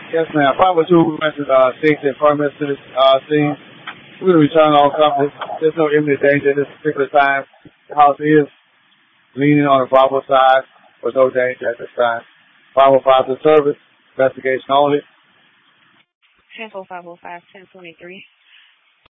Yes, ma'am. 502, we mentioned stakes and permits to this scene. We're going to return all companies. There's no imminent danger at this particular time. The house is leaning on the Bravo side, but no danger at this time. 505 to service, investigation only. 10-505, 1023.